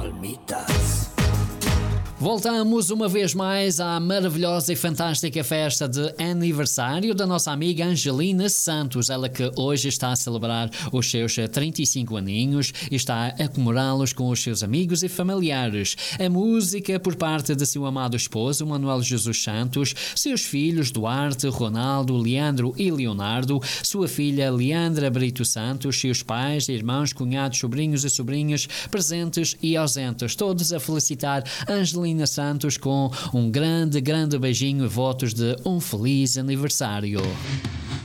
Palmitas. Voltamos uma vez mais à maravilhosa e fantástica festa de aniversário da nossa amiga Angelina Santos, ela que hoje está a celebrar os seus 35 aninhos e está a comemorá-los com os seus amigos e familiares. A música por parte de seu amado esposo, Manuel Jesus Santos, seus filhos Duarte, Ronaldo, Leandro e Leonardo, sua filha Leandra Brito Santos, seus pais, irmãos, cunhados, sobrinhos e sobrinhas, presentes e ausentes, todos a felicitar Angelina Santos com um grande beijinho e votos de um feliz aniversário.